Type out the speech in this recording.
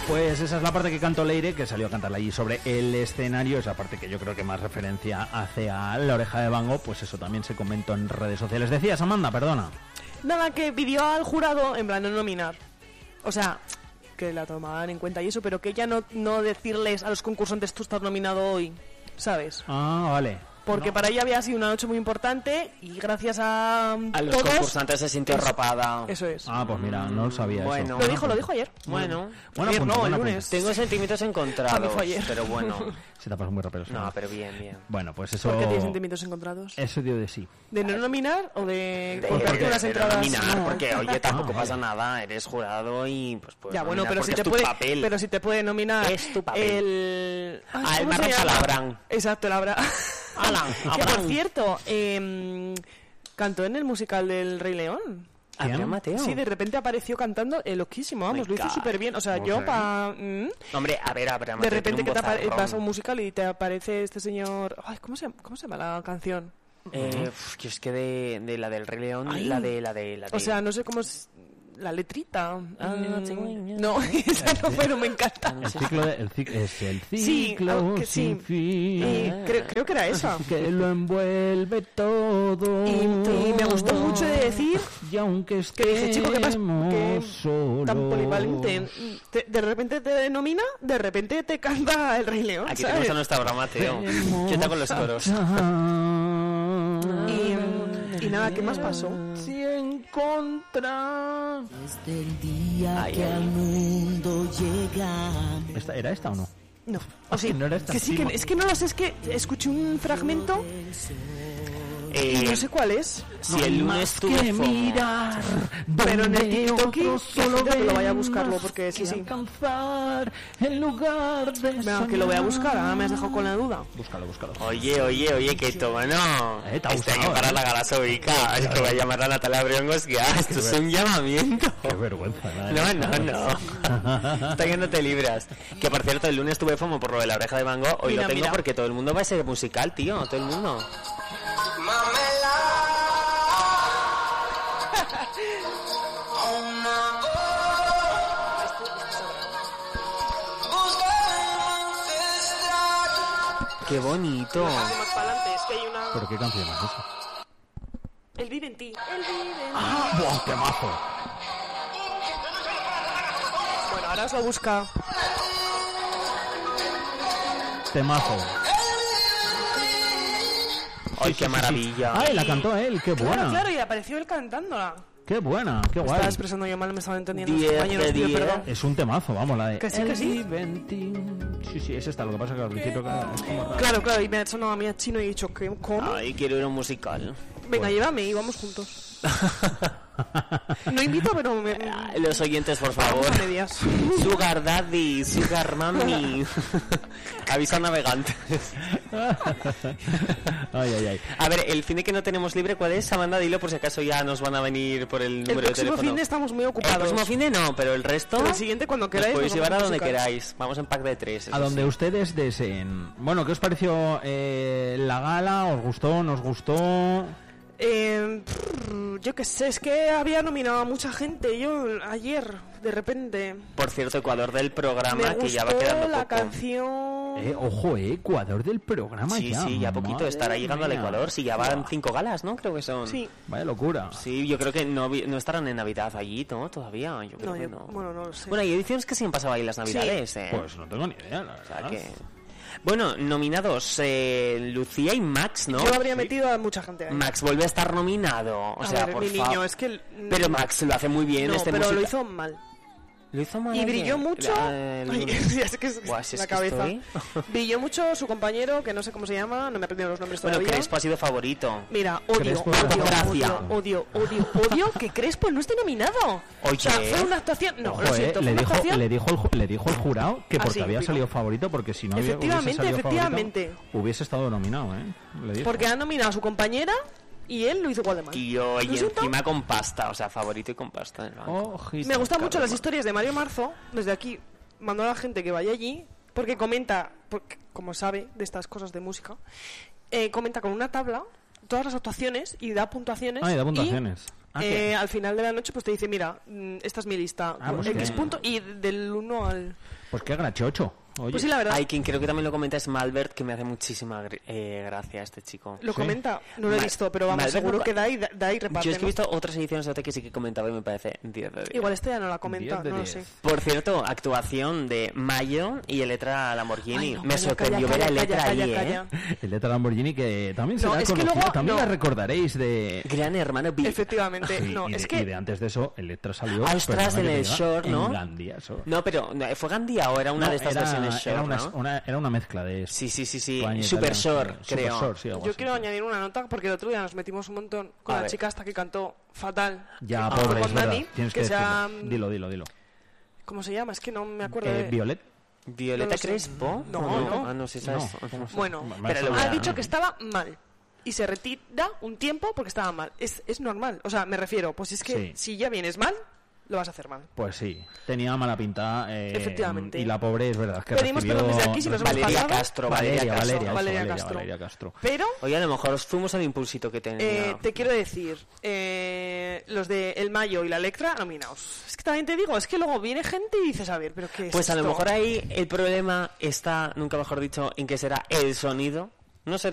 Pues esa es la parte que cantó Leire, que salió a cantarla allí sobre el escenario. Esa parte que yo creo que más referencia hace a La Oreja de Van Gogh. Pues eso también se comentó en redes sociales. Decías, Amanda, perdona. Nada, que pidió al jurado en plan no nominar. O sea, que la tomaban en cuenta y eso, pero que ya no decirles a los concursantes tú estás nominado hoy, ¿sabes? Ah, vale. Porque para ella había sido una noche muy importante y gracias a los todos, concursantes se sintió arropada. Eso es. Ah, pues mira, no lo sabía Bueno. eso. Lo dijo ayer. Bueno, ayer punto, no, el buena lunes. punta. tengo sentimientos A mí encontrados, fue ayer. pero bueno. Se te ha pasado muy rápido. No, pero bien. Bueno, pues eso... ¿Por qué tienes sentimientos encontrados? Eso dio de sí. ¿De no nominar o de Porque comprarte unas entradas? nominar, No. porque oye, tampoco Ah, pasa nada, eres jurado y pues puedes Ya, bueno, nominar pero porque si te es tu puede, papel. pero si te puede nominar Es tu papel. el Ah, el ¿cómo se marrón llama? Salabran. Exacto, el Abra. Alan, Que por Abraham. cierto, cantó en el musical del Rey León. Adrián Mateo. Sí, de repente apareció cantando loquísimo, vamos, lo hizo God. súper bien. O sea, No yo sé. Hombre, a ver, Abraham de Mateo repente tiene que un vozarrón. vas a un musical y te aparece este señor... Ay, ¿cómo se llama la canción? Que es que de la del Rey León, Ay. la de... O sea, no sé cómo es... La letrita. Mm, No, esa no, pero me encanta. El ciclo es el Sí, ciclo que sin sí. fin. Y creo que era esa. Que lo envuelve todo. Y me gustó mucho de decir Y aunque que dije, chico, ¿qué pasa? Que solos, tan polivalente. De repente te denomina, de repente te canta el Rey León, Aquí ¿sabes? tenemos a nuestra Abraham Mateo. Quieta con los coros. Y nada, ¿qué más pasó? Si encontrar... Desde el día Ay, que ay. al mundo llegamos. ¿Era esta o no? No. Ah, sí, no era esta, que sí, sí, que es que no lo sé, es que escuché un fragmento y no sé cuál es. Si el lunes tuve que FOMO. mirar, Pero en el donde TikTok otros solo que lo vaya a ven buscarlo, más porque sí, que sí. alcanzar en lugar de Venga, que lo voy a buscar, ahora me has dejado con la duda. Búscalo. Oye, que toma, no. Te ha Este gustado, año para ¿eh? la gala sobrica. Es que voy a llamar a Natalia Briongos, que esto es un llamamiento. Qué vergüenza. No. Hasta que no te libras. Que por cierto, el lunes tuve FOMO por lo de La Oreja de Van Gogh. Hoy Mira, lo tengo mira. porque todo el mundo va a ese musical, tío. Todo el mundo. Qué bonito. Más para adelante, es que hay una... ¿Pero qué canción es esa? El vive en ti. El vive en ti. ¡Ah! ¡Buah, qué mazo! Bueno, ahora os lo busca. Temazo. Ay, qué maravilla. ¡Ay, la cantó él! ¡Qué buena! Claro, y apareció él cantándola. ¡Qué buena! ¡Qué Me guay! estaba expresando yo mal, me estaban entendiendo los 10 compañeros, de tío, 10. perdón. Es un temazo, vamos, la de... Que sí, que sí. El Viventín. Sí, es esta. Lo que pasa es que al principio es como raro. Claro, y me ha sonado a mí a chino y he dicho, ¿qué? ¿Cómo? Ay, quiero ir a un musical. Venga, llévame y vamos juntos. No invito, pero me... Los oyentes, por favor. a medias. Sugar Daddy, Sugar Mami. Avisa navegantes. Ay. A ver, el fin de que no tenemos libre, ¿cuál es? Amanda, dilo por si acaso ya nos van a venir por el El número de próximo teléfono. fin de estamos muy El ocupados. próximo fin de no, pero el resto... Pero el siguiente, cuando nos queráis, podéis nos llevar a vamos a donde musical. queráis. Vamos en pack de 3. A donde ustedes deseen. Bueno, ¿qué os pareció la gala? ¿Os gustó? ¿Nos gustó? Yo qué sé, es que había nominado a mucha gente. Yo ayer, de repente, Por cierto, Ecuador del programa, me que gustó ya va quedando la poco. canción. Ojo, Ecuador del programa Sí, ya. sí, ya poquito Madre estará llegando al mía. Ecuador. Sí, ya van 5 galas, ¿no? Creo que son. Sí. Vaya locura. Sí, yo creo que no estarán en Navidad allí, ¿no? Todavía, yo creo No, que yo, no. bueno, no lo sé. Bueno, hay ediciones que sí han pasado ahí las Navidades, ¿eh? Pues no tengo ni idea, la O sea verdad. que... Bueno, nominados Lucía y Max, ¿no? Yo habría metido a mucha gente ahí. Max vuelve a estar nominado, o A sea, ver, por mi favor. niño, es que... Pero Max lo hace muy bien no, este pero musical. lo hizo mal. Lo hizo mal. Y brilló mucho. Ay, ya sé que es Buah, si es la que cabeza. estoy- Brilló mucho su compañero, que no sé cómo se llama, no me he aprendido los nombres Bueno, todavía. Crespo ha sido favorito. Mira, odio, Crespo, gracia. odio que Crespo no esté nominado. Oye. O sea, fue una actuación... No, Ojo, lo siento, fue le una dijo actuación... le dijo el jurado que Ah, porque sí, había digo. salido favorito, porque si no hubiese Efectivamente, salido efectivamente. favorito, hubiese estado nominado, Le dijo. Porque ha nominado a su compañera y él lo hizo igual de mal. Tío, y Lo siento. encima con pasta, o sea, favorito y con pasta en el banco. Ojito. Me gustan mucho Caramba. las historias de Mario Marzo. Desde aquí mando a la gente que vaya allí, porque comenta, porque, como sabe de estas cosas de música, comenta con una tabla todas las actuaciones y da puntuaciones. Ah, y da puntuaciones. ¿qué? Al final de la noche pues te dice, mira, esta es mi lista, Pues X que- punto, y del 1 al... Pues qué grachocho. Oye, Pues sí, la verdad. Hay quien creo que también lo comenta es Malbert, que me hace muchísima gracia este chico. Lo Sí. comenta, no lo he Mal- visto, pero vamos, Malbert seguro no- que da y reparte. Yo es que he ¿no? visto otras ediciones de OT que sí que comentaba y me parece 10 de 10. Igual este ya no la comenta, 10 de no lo 10. sé. Por cierto, actuación de Mayo y Electra Lamborghini. Ay, no, me calla, sorprendió calla, ver a calla, Electra calla, ahí, calla. el letra Lamborghini que también será No, es que conocida, luego- también no. la recordaréis de... Gran hermano VIP. Efectivamente, Sí, no, y, es de, que... y de antes de eso, Electra salió... Ah, ostras, perdóname en que el te diga, Shore, ¿no? En Gandía, Shore. No, pero ¿fue Gandía o era una No, de estas era, versiones short, era ¿no? era una mezcla de... Sí. España, Super Italia, Short, Super creo. Short, sí, algo Yo así, quiero sí. añadir una nota porque el otro día nos metimos un montón con A la ver. chica hasta que cantó fatal. Ya, Que pobre, fue es con verdad. Dani, Tienes que sea... decirlo. Dilo. ¿Cómo se llama? Es que no me acuerdo de... Violet. ¿Violeta No lo sé. Crespo? No, ¿O no. Ah, no, sí, No. ¿sabes? Bueno, Pero lo voy ha a- dicho que estaba mal y se retira un tiempo porque estaba mal. Es normal, o sea, me refiero, pues es que Sí. si ya vienes mal, lo vas a hacer mal. Pues sí, tenía mala pinta. Efectivamente. Y la pobre es verdad que Pedimos recibió... perdón desde aquí si nos hemos Valeria pasado. Castro, Valeria Castro. Pero Oye, a lo mejor fuimos al impulsito que tenía. te quiero decir, los de El Mayo y la Electra nominados. Es que también te digo, es que luego viene gente y dices, a ver, pero ¿qué es Pues a lo esto? mejor ahí el problema está, nunca mejor dicho, en que será el sonido. No sé